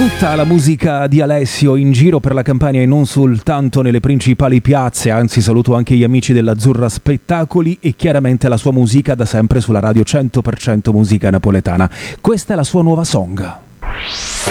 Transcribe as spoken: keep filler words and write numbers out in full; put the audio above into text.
Tutta la musica di Alessio in giro per la Campania e non soltanto nelle principali piazze, anzi saluto anche gli amici dell'Azzurra Spettacoli e chiaramente la sua musica da sempre sulla radio cento per cento musica napoletana. Questa è la sua nuova song.